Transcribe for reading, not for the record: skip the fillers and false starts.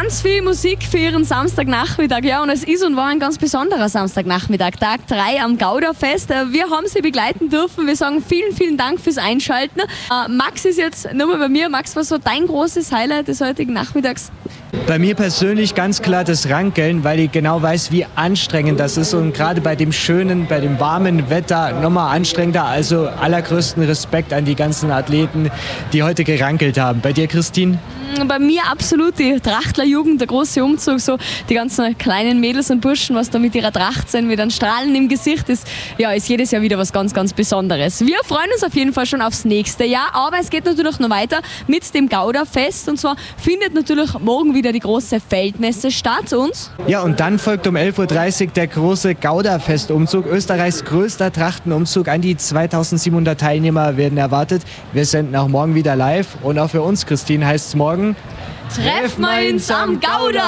ganz viel Musik für ihren Samstagnachmittag. Ja, und es ist und war ein ganz besonderer Samstagnachmittag, Tag 3 am Gauderfest. Wir haben sie begleiten dürfen. Wir sagen vielen, vielen Dank fürs Einschalten. Max ist jetzt nochmal bei mir. Max, was war dein großes Highlight des heutigen Nachmittags? Bei mir persönlich ganz klar das Rankeln, weil ich genau weiß, wie anstrengend das ist und gerade bei dem schönen, bei dem warmen Wetter nochmal anstrengender. Also allergrößten Respekt an die ganzen Athleten, die heute gerankelt haben. Bei dir, Christine? Bei mir absolut die Trachtlerjugend, der große Umzug, so die ganzen kleinen Mädels und Burschen, was da mit ihrer Tracht sind, mit einem Strahlen im Gesicht, ist jedes Jahr wieder was ganz, ganz Besonderes. Wir freuen uns auf jeden Fall schon aufs nächste Jahr, aber es geht natürlich noch weiter mit dem Gauderfest und zwar findet natürlich morgen wieder die große Feldmesse statt und... Ja, und dann folgt um 11.30 Uhr der große Gauderfestumzug, Österreichs größter Trachtenumzug. An die 2700 Teilnehmer werden erwartet. Wir senden auch morgen wieder live und auch für uns, Christine, heißt es morgen... Treffen wir uns am Gauder!